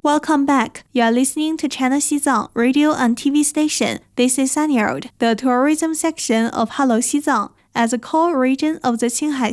Welcome back. You are listening to China Xizang radio and TV station. This is Sanyard, the tourism section of Hello Xizang. As a core region of the Qinghai